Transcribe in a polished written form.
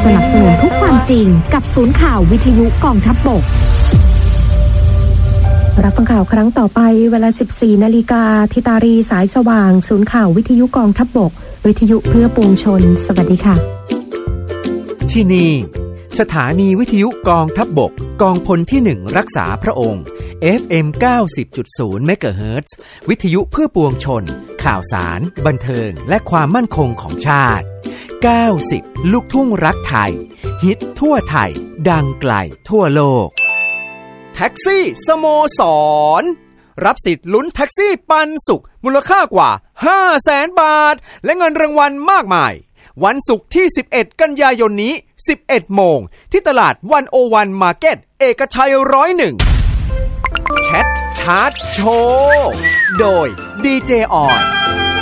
สนับสนุนทุกความจริงกับศูนย์ข่าววิทยุกองทัพบกรับฟังข่าวครั้งต่อไปเวลา 14 นาฬิกาธิตารีสายสว่างศูนย์ข่าววิทยุกองทัพบกวิทยุเพื่อปวงชนสวัสดีค่ะที่นี่สถานีวิทยุกองทัพบกกองพลที่1รักษาพระองค์ FM 90.0 เมกะเฮิรตซ์ วิทยุเพื่อปวงชนข่าวสารบันเทิงและความมั่นคงของชาติ90ลูกทุ่งรักไทยฮิตทั่วไทยดังไกลทั่วโลกแท็กซี่สโมสรรับสิทธิ์ลุ้นแท็กซี่ปันสุขมูลค่ากว่า 500,000 บาทและเงินรางวัลมากมายวันศุกร์ที่11กันยายนนี้ 11 โมงที่ตลาด101 Market เอกชัย 101 แชทชาร์ตโชว์โดยดีเจออน